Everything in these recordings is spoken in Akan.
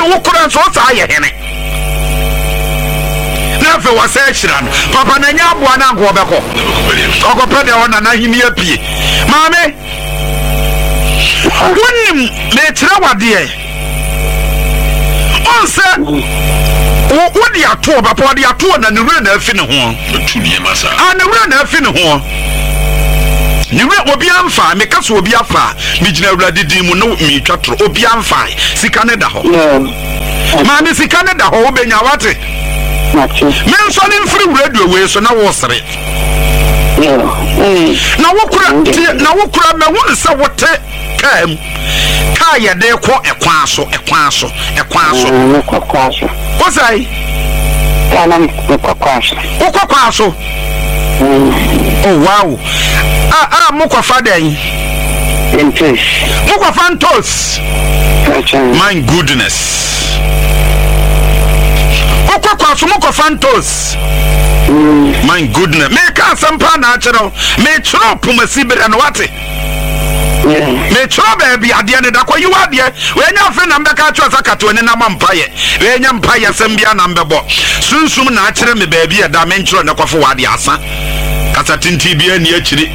wo kura so sa ye hene na fe wa sa hira no papa na nya aboa na nko obeko okope de wona na hini apie maame wonim me tira wade onse wo di ato papa di ato na ne wura na afi ne ho tu ne masa ne wura na afi ne ho ni wura obi amfa me kaso obi afa me gina wura didi mu no me twatro obi amfa sika ne da ho maame sika ne da ho wo benya wate me nso ne mfiri wura du we so na wo sere na wo kura me wo nsa wote kam ka ya de ko ekwan so wo sai kana ukwa so oh wow mukwa faden entos mukwa fantos my goodness ukwa so mukwa fantos my goodness me ka sampa na achero me chro pumasi bere no wate me chro baby ade ne da kwa yiwade we nya fe na mbeka cho sakato ne na mampaye we nya mpaye sambia na mbebo sunsum na achire me baby da me nchro ne kwafo wade asa kasa tinti bia ni achiri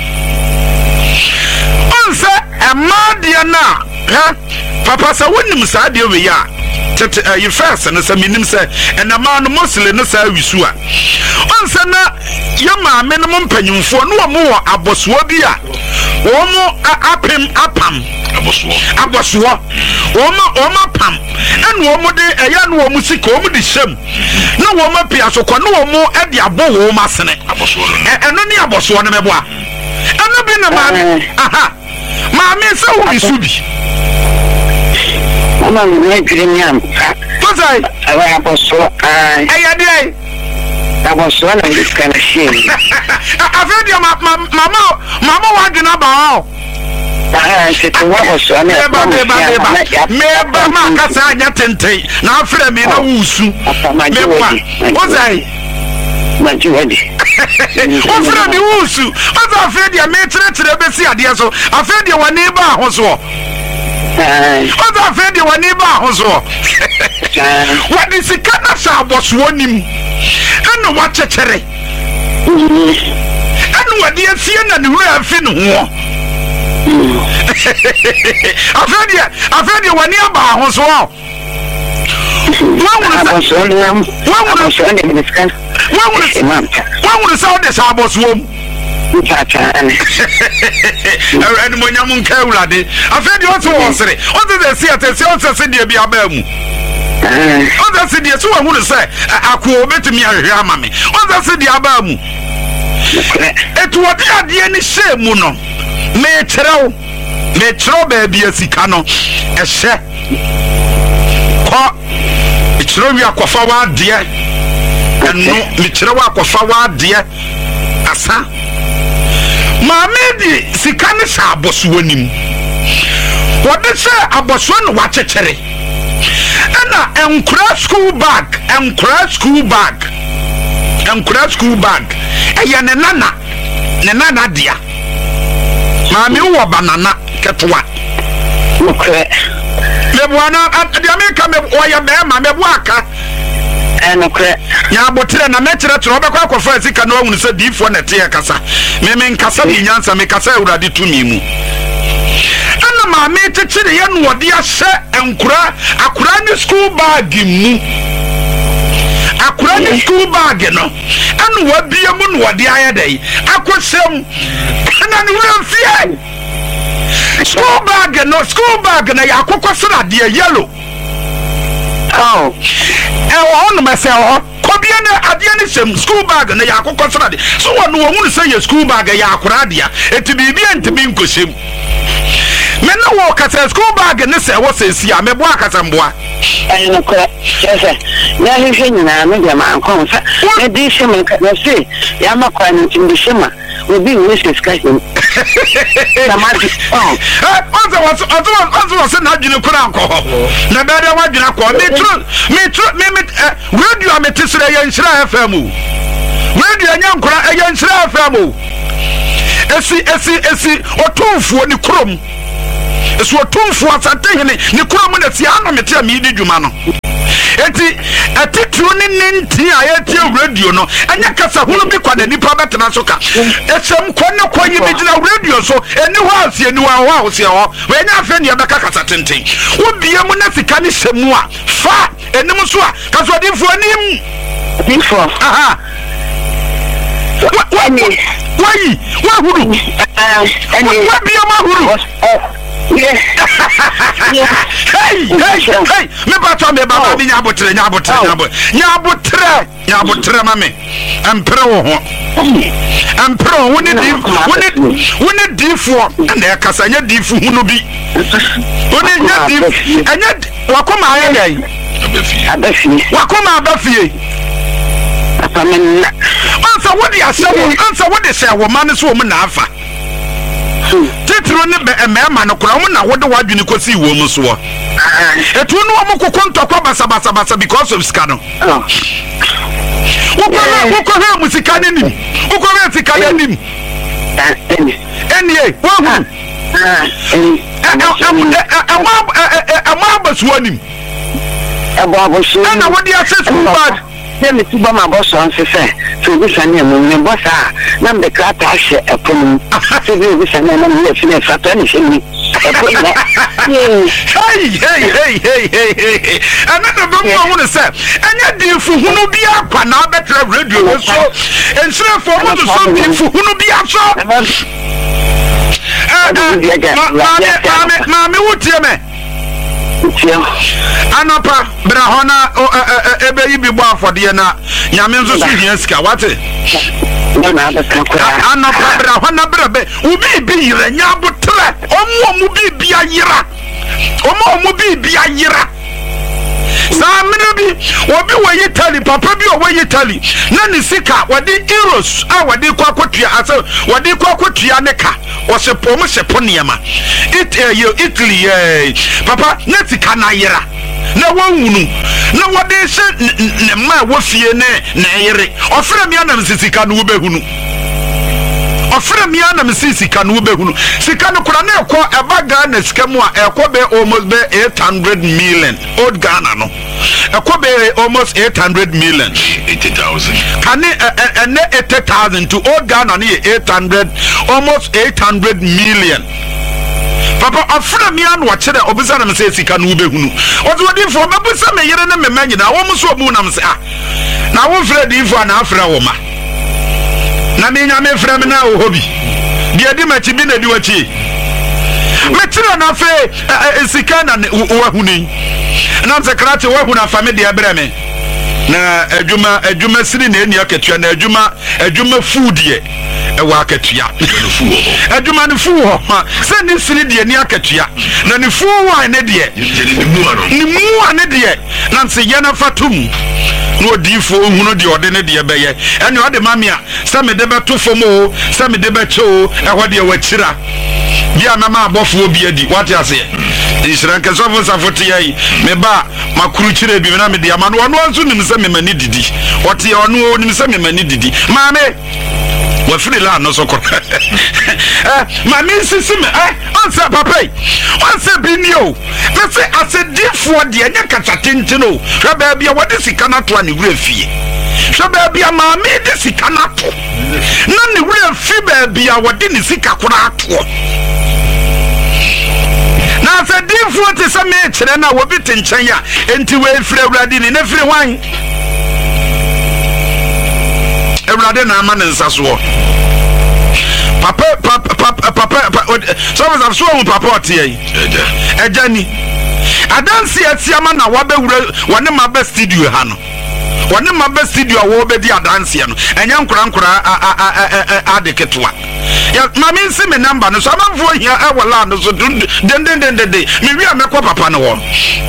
onse emade na papa sa wonim sa de we ya tete you first na sa minim se enama no mosle no sa wisu a onse na yama me no mpanyimfo no wo abosuo bi a wo mo apam abosuo wo mo pam en wo mo de eya no wo mo sika wo mo de hyem na wo mo pia so ko no wo mo e de abo wo mo asene abosuo eno ni abosuo no meboa eno bi na maame se wo bisu bi mama me gremiam tosai awa abosuo eya de abosuo na diskana shame afedia mama wa dwena ba meba makasa anya tenten na afre me na wusu meba ozai majuwadi ofre me wusu oza afedia me tere besi ade so afedia wani ba ahoso oza afedia wani ba ahoso wadi sikana sa aboso nim eno wa chechere eno wadi afie na ne wura afi ne ho afedia wani aba ahoso wawuru sa ode sa abosuom and monyamun kawlade afedia o so wonsere o de se atese o se de bia ba mu o de se de so wawuru se akwo betumi ahwe ama me o de se de aba mu etu odi ade ni shemu no me kyerɛw baabi asika no ɛhyɛ kɔ kyerɛw wi akɔfa wadeɛ ɛno me kyerɛw akɔfa wadeɛ asa maame di sika ne hyɛ abɔsoɔ nim wɔde hyɛ abɔsoɔ no wakyekyere ɛna nkura school bag ɛyɛ ne nana dia maame wo banana ketwa okay mebuana dia meka me oya be ma mebu aka okay nya abotre na mekere tro obekwa akwafa sika na wahunu se difo na te kasa me nkasa bi nyansa me kasa urade tumi mu ana maame tekere ye no wode ahye akura ni school bag mu akura ni school bag no anu wabie mu no wode ayedai akosem na ni wura fie school bag na yakokɔ sra de yellow on myself kobia na ade ne sem school bag na yakokɔ sra de so wonu wo say school bag ya akura de eti bibia ntimi nkosem me na wo kasa school bag ne se wo sensi a me bo akasa mboa no kora sese na hwehwe nyina me de ma ankon sa me di sem na se ya makwa ni ntimi shema obi we se skasem samadi was na dwene kura anko na bere wa dwene akọ me radio ametisre ya nshira FM radio nyankura ya nshira FM esi otumfuo ni krom esi otumfuo asantehene ni krom na si ano mete a me di dwuma no enti atitru ne nti a yɛtie radio no anya kasa hunu bi kwa nipa betena so ka esem kwanne kwanyi bi gina radio so eni ho asie eni ho asie ho we nya afa ne yɛbɛka kasa tenten wo bia mu na sika ne hyɛmu a fa enim so a kaso adinfo anim info aha why huru wa bia ma huru hey me bato me baba mi nyabotre mame empre wo ho empre woni difo na kasa nya difu hunu bi woni nya difu anya wakoma aye dai abafi wakoma abafie apamenna ansa wodi asem ansa wodi se wo man so wo na afa titro ne be emema no kura wo na wode wadwene kosi wo mu so etu no wo kokko ntokwa basa because of sika no wo ha musika ne nim wo ko ha sika ne nim enie wo hu ama basuwa nim ana wodi access bad me tuba ma boss on se so bi sane mo me boss a na me krata ahye epon se bi sane na me fine fata ni shemi epon na hey ana no bo mo won se anya difu hunu bi akwa na betra radio so ensire fo mo so difu hunu bi aso mame wutie me anapa brahona ebe yi bi bo afode na nyame nso so hia sika wate anapa brahona brabe ubi bi yira nya botre omo bi bia yira omo bi bia yira samina bi obi wo yitali papa bi wo yitali na ni sika wadi euros a wadi kwakotua ase wadi kwakotua ne ka o se pomo se poniema Italy papa na sika na yira na wonwunu na wadi se ne ma wo fie ne na yire ofre mi anam sika no wo behunu ofre mi anam sika no wo behunu sika no kura na ekọ eba Ghana sika mu a ekọ be almost be 800 million old Ghana no ekọ be almost 800 million 80,000 can 80,000 to old Ghana ni 800 almost 800 million papa afra mi anu akire obisa na me se sika no wo behunu ozo wodi fo mabisa me yere na me manyina wo mu so mu na me se na wo fre di fo na afra wo ma na me nya me fre me na wo hobi dia di machi bi na di wachi me tira na fe sika na wo huni na se krate wo huna fa me dia bre me na adwuma siri na eni akatua na adwuma food ye ewa akatua adwuma ne fu ho se ni siri de eni akatua na ne fu wa ne de ni mu ne de na se ye na fatum no difo hunu de ode ne de beye ene ode mamia se me de beto fomo se me de becho eho de wachira bia na ma abofo obi adi wate ase Israel so for safote yi me ba makuru kire bi na me de ama no ono anso nim se me mani didi wote ono nim se me mani didi maame wa firi la no so ko maame sisi me onsa papai onsa binio na se asedifo de anya katatentino hwa ba bia wode sika na to ani wura fie hwa ba bia maame de sika na to na ni wura fie ba bia wode ni sika kora ato na se difo te se me kire na wo bi tenchen ya enti we firi awrade ni na firi hwan awrade na ama nsa so papa so was so mu papa otie eja ni adansi atiama na wabewura wone mabe studio ha no wone mabe studio wo be di adansi no enya nkura adeketwa ya mami nsi me number no so amafo hia e wala no so den me wi amekọ papa no wo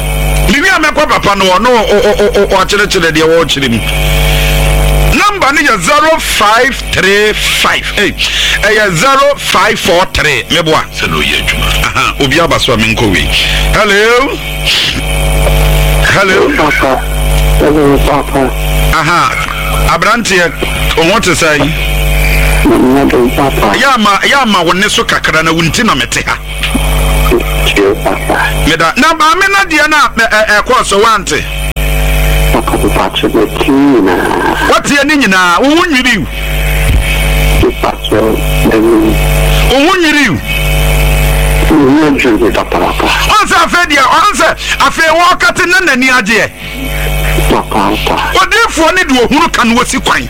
no o chire de wo chire mi number ni 0535 0543 meboa se no ye adwuma obi abaso amenko we hello papa abrante o want to say yama wonne so kakra na wunti na mete ha meda na ba me na dia na course wante What you need now? Who won't you? Who won't you? Answer, answer. I feel walk at the near dear. What therefore need who can was you quite?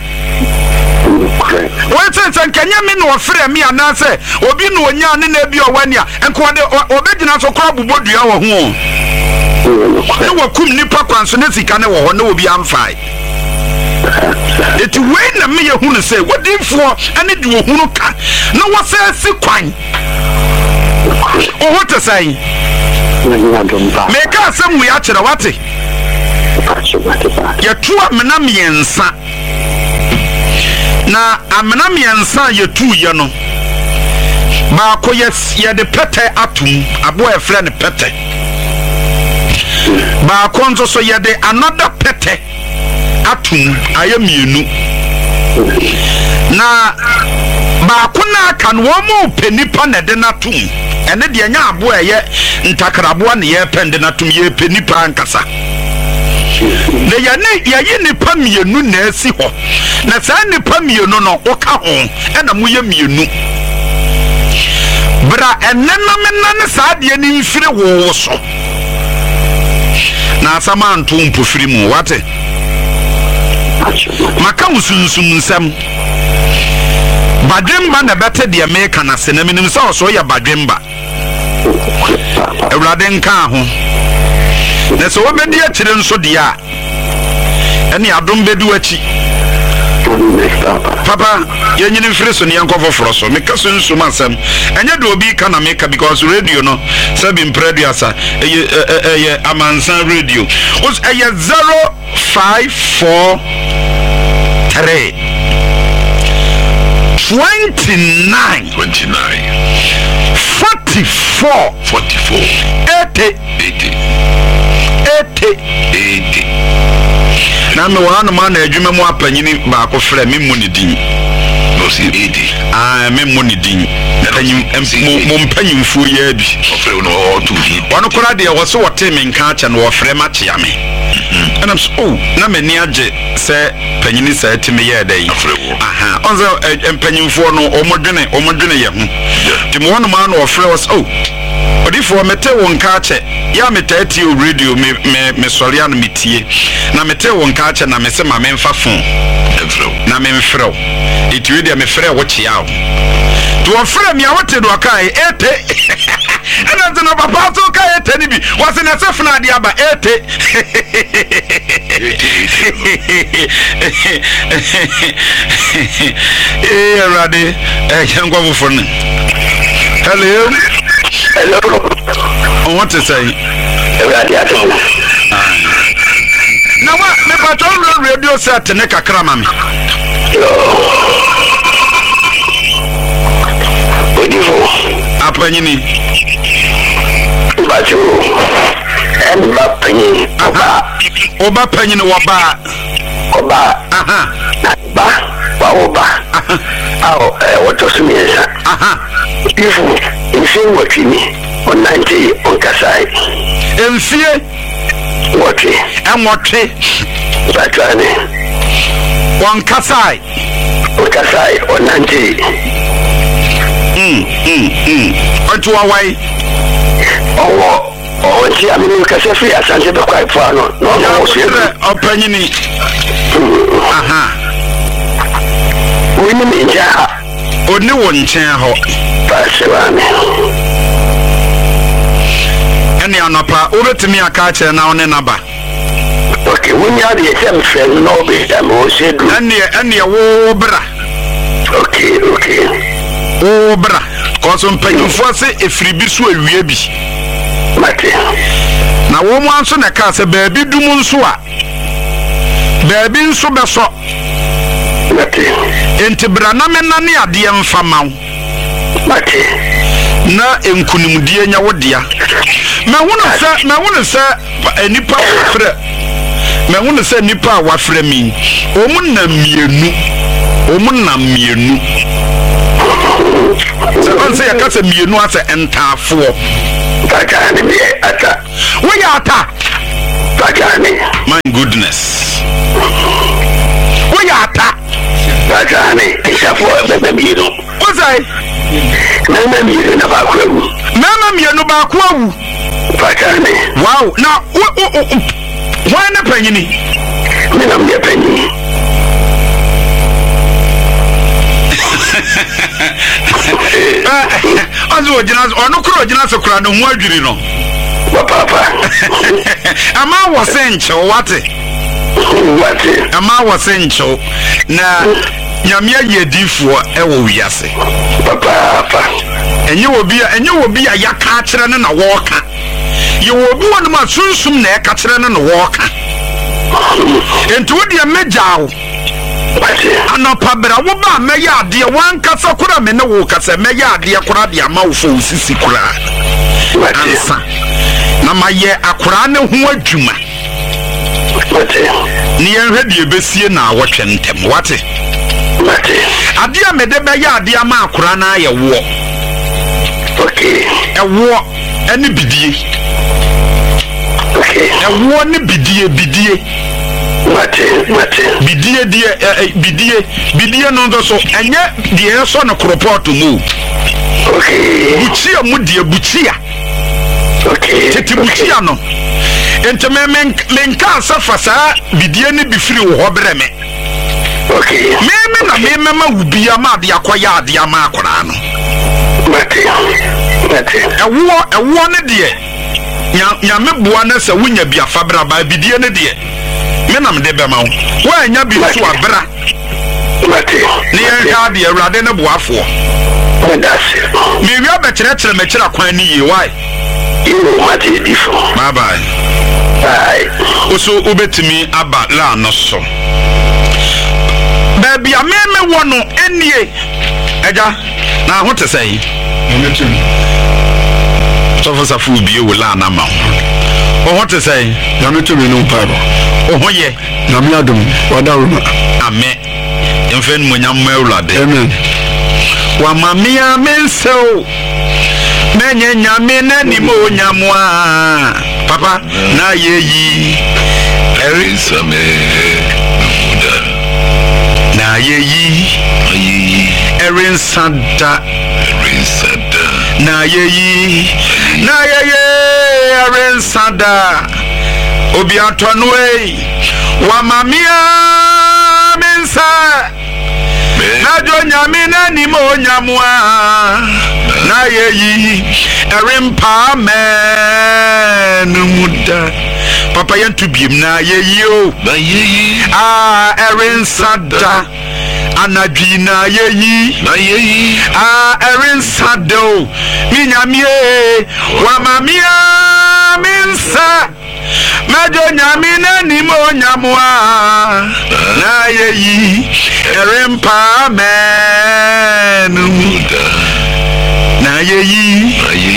What says and can you mean or frame me and answer or be no yan in a beer 1 year and quite original so crab would be our home? No one could nip up on Sunday can no be on fight. It's when a me who say what therefore and it do who can no one says you quite. Oh, what to say? Make us some we actually what it. You're true Menamiansa. Now, Menamiansa, you're two, you know. Marco, yes, you're the pete atum, a boy, a friend, pete. Marconzo, so you're the another pete atum, I am you. Now, Marcona can one more penny pan at the natum. And then the young boy yet in Takarabuan ye pendant ye penny pancasa. The Yanni Pamia no nurse ho. Nasani Pamia no oka home and a muyam you know. Bra and none sad yen free war so. Na saman tumpu frimu wate. Makam sum. Badrimba na better the American as in a minimum so ya Badrimba. A Raden Kahu. There's over dear children so dear. Any Adum Beduachi. Papa, you're in Frison, young cover for us, make us soon sumasam. And you do be can make because radio no, Sabin Prediasa, a Amansan radio. Was a 0543 29 44 80 na me wa no man adwuma mu apanyini ba ko frɛ me monidin no si 80 me monidin panyim mo mpanyimfo ya bi ofrɛ no otu wono kora de wo so wote me nka acha no ofrɛ ma chia me and so na me ni age sɛ panyini sɛ timi ya dai aha onzo mpanyimfo no omodwene ye ho timi wono man no ofrɛ was odifo mete won ka ache ya metati o radio me soria no metie na mete won ka ache na me se ma me mfa phone na me mfrɛ etiwe dia me frɛ wo chia o to ofrɛ me awote do kai ete ana zena papa so kai ete ni bi wase na se funa dia ba ete Rade yankwa fofo no hello. What to say? Now what? Me patrol radio set to neka krama me. Apanyini. Baju. Emba panyi. Oba panyi no waba. Oba. Aha. Ba. Wa oba. Awo wato sumiesa. Aha. Ifu. Mfie watini onante onkasai mfie wati amwotwe batwane onkasai onante onto awai owo onti amini kasefi asante be kwai fano no no so opanyini aha wini minja oni wonchen ho pasewame eni anapa obetimi aka che na one naba okay wunya de sem friend no be dem o sedu eni wo bra okay o bra cause mpanyimfo se efribi so awie bi mate na wo mo anso na ka se baabi dum nso a baabi nso beso mate enti bra na menane ade mfama mate na enkunimdie nya wodia me wono se enipa wafre me wono se nipa wafre mi omunna mienu se onse ya kase mienu ase entafo takane me ata wo ya ata takane my goodness Mama mi na ba kwa wu. Mama mi no ba kwa wu. Pakane. Wow, na why na panyini? Me na me panyini. Azu ojina ono kro ojina so kra no ho adwiri no. Papa. Ama wo senche wate. Wate. Ama wo senche na nyame ayedifuo ewo wiase. Papa. Enye obi a yaka akere ne na woka. Ye obi wonu ma sunsum na eka akere ne na woka. Enti wo de mejawo. Anopa bra wo ba meya ade wankasa kura me ne wo kasa meya ade kura de ama wo fo sisi kura. Ansa. Na maye akura ne ho adwuma. Ni enhwe de besie na awotwe ntem wate. Ade a me de beya ade ama akura na ye wo. Okay. Ewo ene bidie. Okay. Ewo ne bidie. Mate. Bidie no ndo so enye de so no kroport mu. Okay. Buchia mu de buchia. Okay. Tete buchia no. Ente menka asafa sa bidie ne bifiri wo hobre me. Okay. Me ma ubia ma de akoya ade ama akora no. Mate. Ewo ne de nyame bua na se wunya bia fabra ba bidie ne de. Me nam de be ma wo. Wa nya bi so abra. Mate. Ne ya de awrade ne boafo. Me wi abekere me kira kwan ni yi why? Mate difo. Bye bye. Bye. Oso obetimi aba la no so. Baby ameme wo no enie. Eja na ho te sei. So for safu bi e wo la na ma. O ho te sei. Na me to me no paro. O ho ye. Na me adum wadaruma. Amen. Emfen mo nyam mawlade. Amen. Wa mamia menso. Menye nyame na ni mo nyamwa. Papa na yeyi. Erisame muda. Na yeyi. Erinsada. Na yeyi. Erinsada. Obi atonwe. Wa mamia mensa. Na jo nyame na ni mo nyamwa. Na yeyi. Erimpa men muda. Papa yantu biem na yeyi o. Na yeyi. Erinsada. Anadwi na yeyi. Na yeyi. Erinsada o. Minyamie. Wa mamia minsa. Mejo nyamina ni mo nyamwa. Na yeyi. Erimpa men muda. Na yeyi.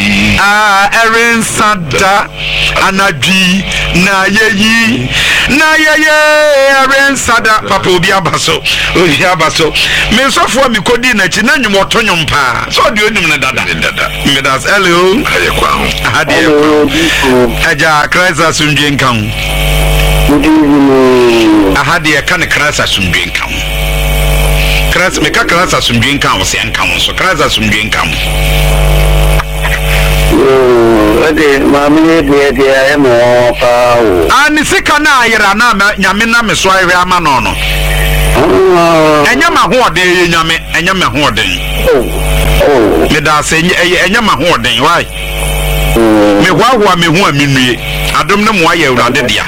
Erinsada. Anadwi na yeyi. Na yeye Erinsada. Papa obi abaso. Me sofo mi kodi na chi na nyum otonyum pa. So de onum na dada. Me das hello. Aye kwa ho. Hello. Aja Christ asundwen kan. Ahade kan Christ asundwen kan. Christ me ka Christ asundwen kan wo se kan so Christ asundwen kan. Ade mami de ya mo pa o. Ani sika na ayira na nyame na me so ahwe ama no no. Enya ma ho ode ye nyame, enya ma ho ode. Me da se enya ma ho ode, why? Me hwa me ho aminue. Adom ne mo aye awrade dia.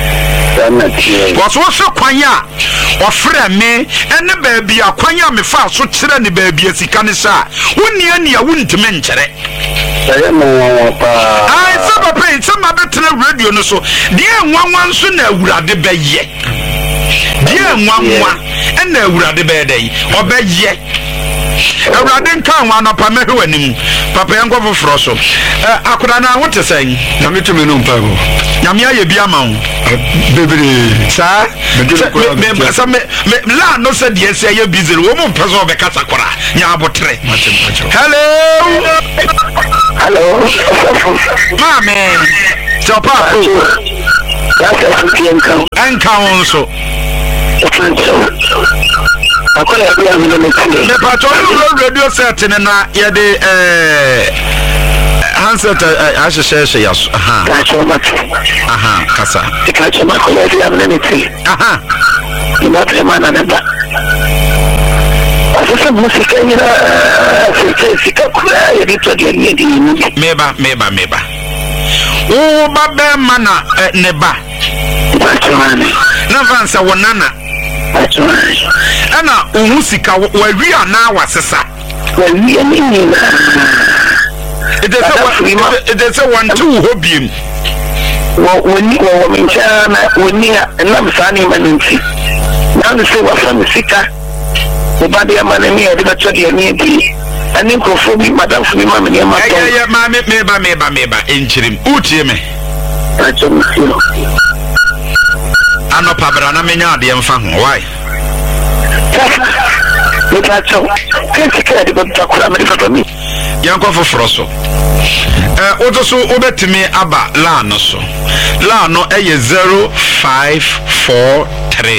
Waso so kwanya ofre me ene baabi akwanya me fa so kire ne baabi asika ne sa. Woni ani a wuntime nkere. Ai saba pray sama betre radio no so de enwanwa nso na awurade beye de enwanwa na awurade beye obeye awurade nkan wa no pa mehe wanim papa yanko foforo so akura na wote sen Na me to me no paro. nyame aye bia ma wo Bebere. sa me la no se de ese aye busy wo mo peso be kasa kora nya abotre. Hello. Mame. Papa. That's a good enka won so. akola bia me me tele me pa to radio set na ye de handset ahyehyehye yaso aha kasa kacho akola bia me tele ina tema na neba asa musika ina sika kula ya bitu ya ni meba o baba mana neba na vansa wonana ana ohusika wawi ana wasesa wawi ni na ede se one two hobiem wo minchana woni na msani manunti na se wafanya sika ubadi ya manemi ya diba chodi ya niedi ani kofobi madam fubi mama ni amato ya meba enchirim utie me acho msio ano pabra na menya ade mfa ho why acho kesi kaya diba takura mali fatami yanko fofroso odo so obetimi aba la no so la no eye 0543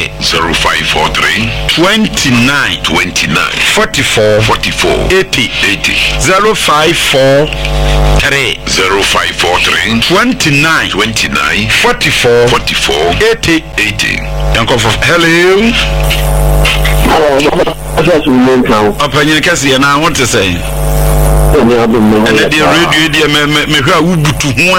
29 44 80 0543 29 44 80 yanko fof hello opanyin kasi na what to say and the radio dia me hwa wubutu ho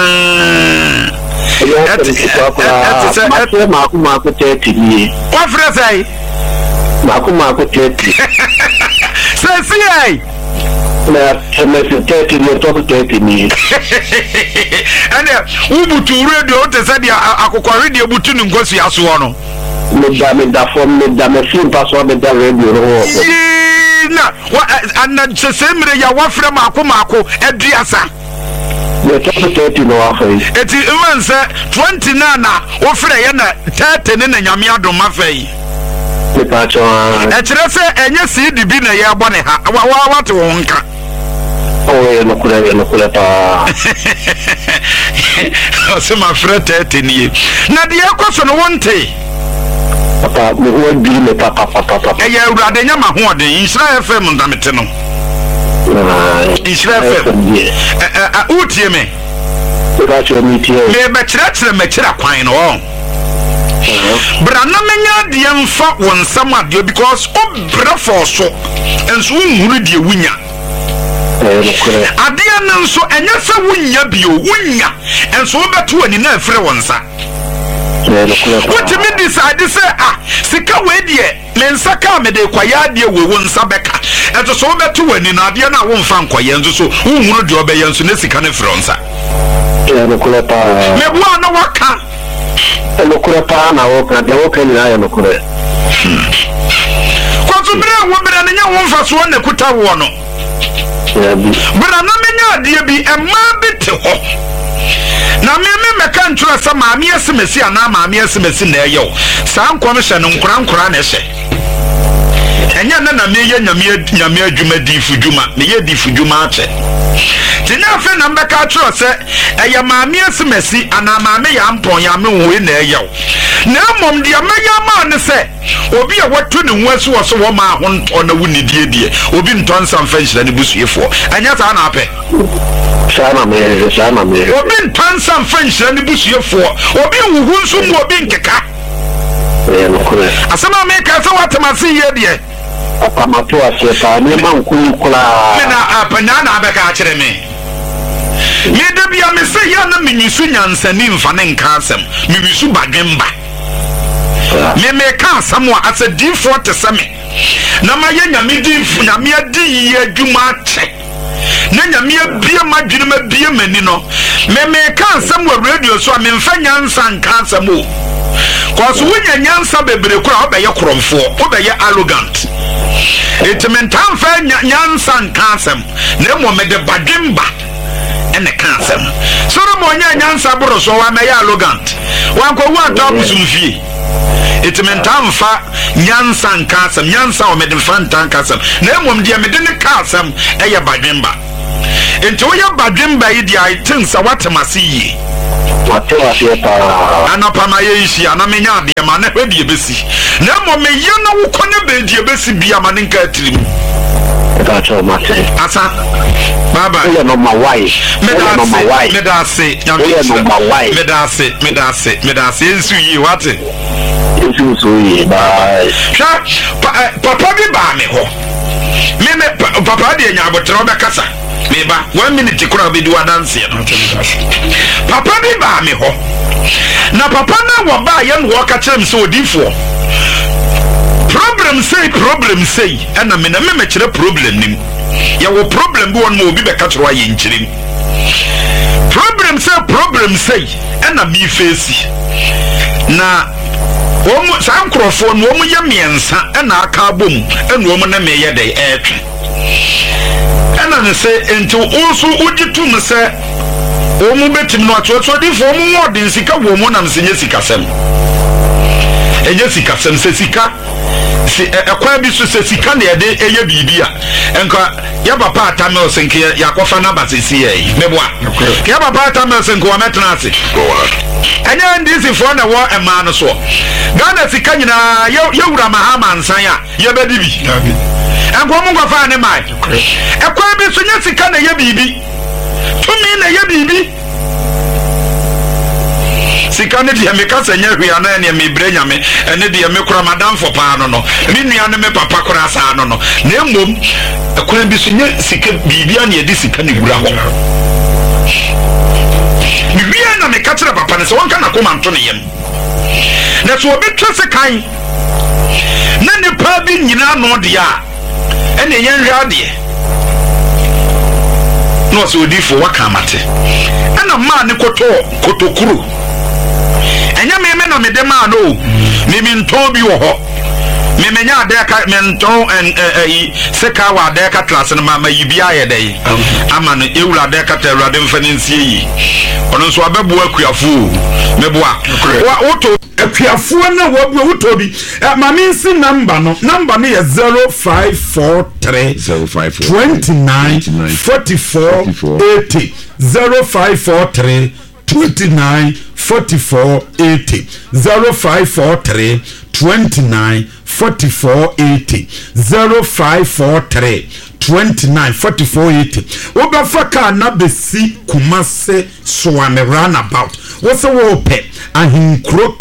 Maku tete. What friend say? Maku tete. Say na tete ni top tete ni. And wubutu radio te say dia akokwa radio butu ni ngosu aso no. Me da form me da me film pass me da radio no. Na wa anna semre ya wa frɛ mako aduasa the top 30 no afei eti man say 29 na wo frɛ ya na 30 ne na nyame adom afei me pa cho e kyerɛ sɛ enye CD bi na ya bɔ ne ha wa te wo nka oh no kula pa o se ma frɛ 30 nie na de ekoso no wonte papa me ho bi me papa ya urade nya ma ho ode Insra FM ndamete no Insra FM utie me ka cho mi tie me be kyerɛ kwan no bra na menya de mfa won sam ade because obra for so enso nhuru de wunya ade an nso enya sɛ wunya bio wunya enso obeto ani na afre won sa what me decide say sika we die me nsa ka me de kwaya de we won nsa beka eto so beto wani na ade na wo mfa nkwaya nso so unhuru de obeye nso na sika ne fronsa no kula pa me bua na waka no kula pa na wo ka de wo ka ni ayo no kula ko so bre wo bre na nya wo mfa so na kuta wo no bra na menya ade bi emma bete ho na me meka ntro sa maami esemesi ana maami esemesi na eyo sa nkom hye no nkura na hye enya na me ye nyame adwuma difudwuma me ye difudwuma ache tina afa na mbeka tro se eya maami esemesi ana maami ya mpon ya me wo na eyo na mom de amaya ma ne se obi a watu ne nwasu wo so wo ma ho nto na wuni die obi nto nsam fa nhyira ne busuefo enya sa na ape sama me obi ntansam fa nhyira ne busuefo obi wuhu nso mu obi nkeka asema me ka se watamase ye de apamato asepa ne mankun kula me na apanya na abeka akire me de bia me se ya na menyisu nyansani mfa ne nka asem mebisu badwemba me ka asam wa asadifo te seme na ma ye nyame difu nyame adi ye adwuma ache na nyame bia madwene ma bia mani no me ka asam wa radio so me mfa nyansa nka asam o cause wonya nyansa bebre kura obeye kromfo obeye arrogant etimentan fa nyansa nka asam na mo me de badwemba ene ka asam so no mo nya nyansa boro so wa me ya arrogant wan ko wa ta busumfie etimentan fa nyansa nka asam nyansa o me de fa ntanka asam na mo de me de ne ka asam eye badwemba enti wo ya badwemba yi dia itin sa watemase yi wate wase pa anapa ma ye isi ana menya ade ma na hwe die besi na mo me ye na wo kone be die besi bia ma nka atirim that's all my say asa baba you know my wife me da se ensu yi wate ensu so yi bye papa bi ba me ho me papa de nya abotre obekasa me ba 1 minute kura be di wadanse no papa bi ba me ho na papa na wo ba ye no ka kire me so odifo problem say and me na me kire problem nim ya wo problem bi won mo obi be ka kire wa ye nkirim problem say and na me face na omu sankrofo no omu ye miensa na aka bom enu omu na me ye dey etwe ena ne se enti osu ugitum se omu betim no atwoto di fo omu wodin sika wo mu nam senye sikasem enye sikasem se sika si ekwa bi so se sika na ye de eye bibia enka ya papa atame osenke ya kofa na basisi ye meboa ya papa atame osenke wa metna ase enya ndisi fo na wo ema no so Ghana sika nyina ye wura mahama nsan ya ye bedi bi enko mu kofa ne mai ekwa bi so nya sika na ye bibi tumi na ye bibi sika ne dia me kasa nya hwia na ne me brenya me ene dia me kura madam for pa no no me nua ne me papa kura sa no no na emom ekwa bi so nya sika bibia na ye di sika ne wura ho bibia na me katra papa ne so wonka na koma nto ne yem na so obetwa se kan na ne pa bi nyina no dia ene yen hwa de no so odifo waka mate ana ma ne kotokuru enya me na me de ma no me nton bi wo ho me menya adeka me nton seka wa adeka class na ma yibia ye dai ama no ewura adeka ta ewura de mfani nsie yi ono so abebu akuafo meboa woto akuafo na wabu woto bi ma me nsi number no ye 0543 29 44 80 0543 29 44 80 0543 29 44 80 0543 29 44 80 Obafaka na besi Kumase Swame runabout what's a wope ahinkro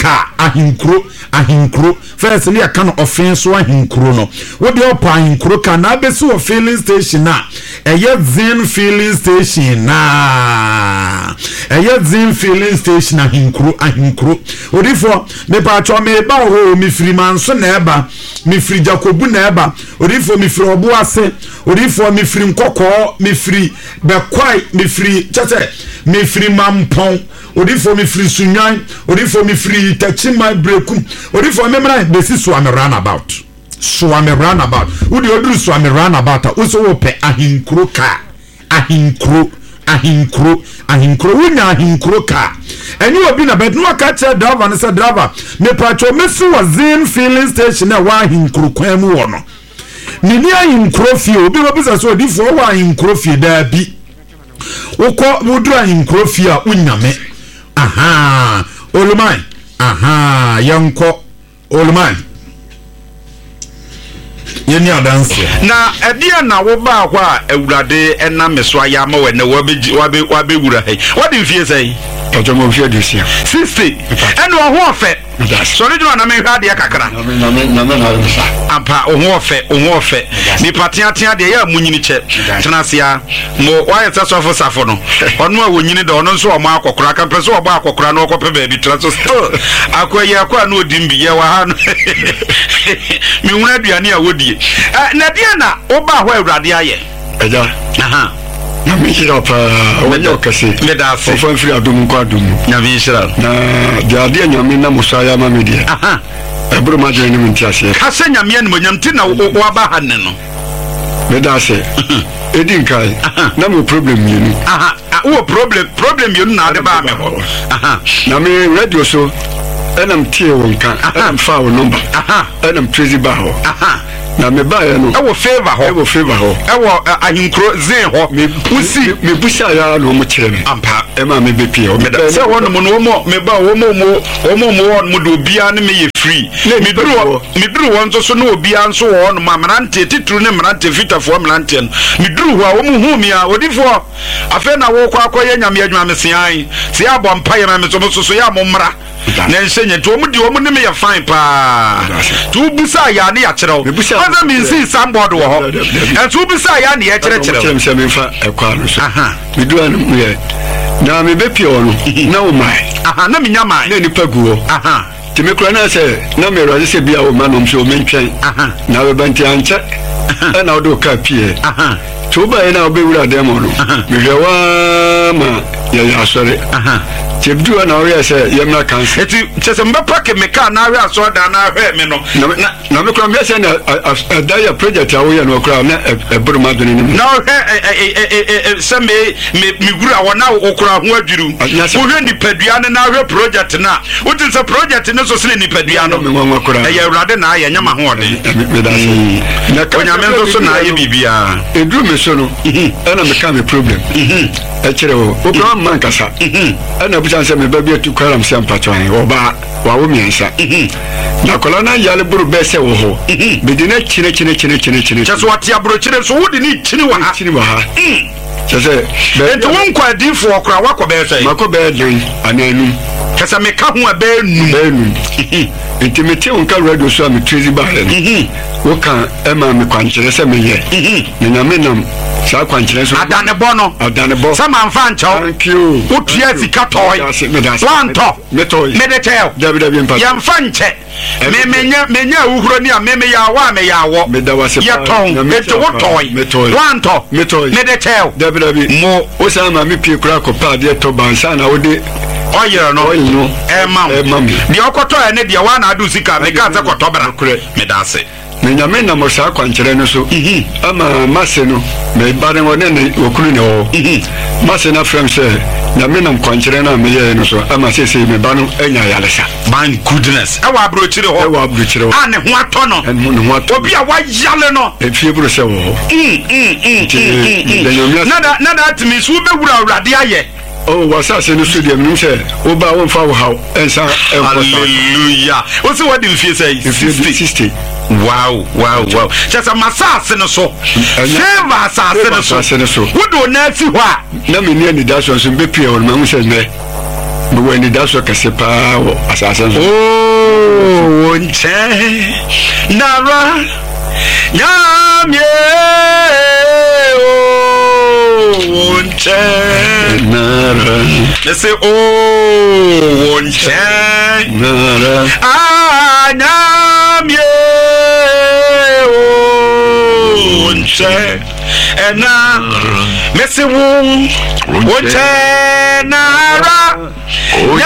first ni aka offense wa ahinkro no what the opa ahinkro ka na besi wo filling station na Zin filling station na Zin filling station ahinkro odifo me pa cho me ba ho mi firi manso na eba mi firi Jacobu na eba odifo mi firi Obuase odifo mi firi Nkoko mi firi Bekwai mi firi chete mi firi Mampon odifo mi firi Sunyan odifo mi firi Tachima Brekum odifo memra besi Swame runabout udi oduru Swame runabout uso wo pe ahinkro wunya ahinkro ka eni obi na bet no aka che driver ne se driver me pacho mesu wa Zin filling station na wa ahinkro kwan mu wo no ni ahinkro fie obi bisa so odifo wa ahinkro fie da bi wokọ woduru ahinkro fie a unyame Oluman yanko Oluman yeni adanse na edia na wo ba kwa ewurade ena meso aya ma we ne wabe wura he what do you say ojo mo fie disia 60 eno ho ofe sorry do na me hwade kakra na me apa ho ofe ni patia de ya munyini che tenasia mo wa yesa safo no ono a wonyini de ono nso o ma akokora ka pese oba akokora na okope ba bi traso akoye akwa na odimbi ye wa ha no mi wura aduane a wodie na dia na oba ho awurade aye eja na mi shira pa wonyo kase medase ofan firi adum kwa adum na mi shira na dia nyame na musaya ma media ebro ma je ni mtiase kase nyame ni monyam ti na wo aba hanne no medase edin kai na mo problem yenu wo problem yenu na de ba me ho na me radio so enam tie wonka enam fa wo number enam trace ba ho na me ba ya no e wo favor ho e wo ahinkro Zin ho me busi ya no mo kire me ampa ema me be pie o me say one mo no mo me ba wo mo mo do bia ne me ye free me duru won so no obia nso wo no mamrante titru ne mrante fitafo mrante no me duru ho a wo mu hu mi a odifo afa na wo kwa akoye nyame adwuma me sian se ya bɔ mpa ye me so ya mo mra na nsenye to mu di wo mu ne me ye fine pa to busa ya ne ya kyerɛw ɔza me nsi sambɔd wo ho and to busa ya ne ya kyerɛkyerɛw se me fa ekwa no so me duru an mu ye na me be pie o no na wo mai na me nya mai na nipa guo ti me kura na se na me ro se bia o ma no so me ntwen na we banti anche na odo ka pie to ba na obe wura demo no me hwa ma ya asore Chebdu na ori ese yemna kanse eti chese mbepa ke meka na awe aso da na ahwe me no na me kura me se na daya project awo ye no kura na eburu madoni ni na ahwe se me gura wona okura ho adwiru wo hwe ni padua na ahwe project na wo ti se project ne so sele ni padua no e ya urade na ya nyama ho ode me da se na kanya me so na ye bibia edru me so no na me ka me problem e kire wo okura man kasa na busanse me babia tu kwaram se ampatwan oba wa wo miensa na kola na yale buru bese wo ho bedina chine cheso wati aburo chine so wodi ni chine wa ha chese ento won kwa difo okra wakọ be sai mako be den ananum kasa me ka ho abe num intimate on ka radio so am trazy bahlen wo kan ema me kwankyere se me ye na menam sa kwankyere so adane bo sama mfa nchaw thank you utua sika toy wanto me de tel ya mfa nche menya uhuro ni a meme ya wa me ya wo ya ton eto wo toy wanto me de tel mo o sa ma me pie kura ko pa de to bansa na wo de oyere no emam di okoto ene dia wa na adu sika me ka za koto bra me da se me nyame na mo sa kwankyere no so ama mase no me bare wona ne okunu ne o mase na frem se nyame na kwankyere na me ye no so ama sese me ba no enya yalesa my goodness e wa abrochire ho ane ho ato no obi a wa yale no e fie bro se wo nada atimi so be wura awrade aye oh wasase no studio me say oba won fa wo haw ensa hallelujah o se what in fie say 60 wow just a massage no so favor assassin no so wo do na fi ho a na me ni ani daso so be pie on ma mu say me we ni daso kase pa wo assassin oh wonche nara nyamye wonche nara they say oh wonche nara nyamye wonche ena mesi wonche nara